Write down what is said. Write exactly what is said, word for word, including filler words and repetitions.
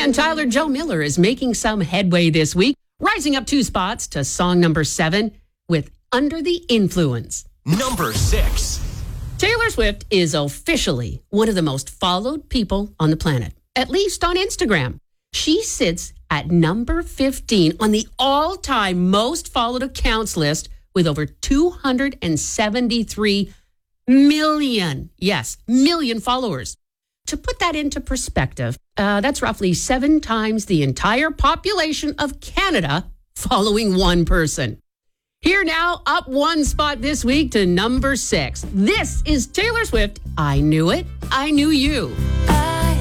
And Tyler Joe Miller is making some headway this week, rising up two spots to song number seven with Under the Influence. Number six. Taylor Swift is officially one of the most followed people on the planet, at least on Instagram. She sits at number fifteen on the all-time most followed accounts list with over two hundred seventy-three million, yes, million followers. To put that into perspective, uh, that's roughly seven times the entire population of Canada following one person. Here now, up one spot this week to number six. This is Taylor Swift. I Knew It, I Knew You.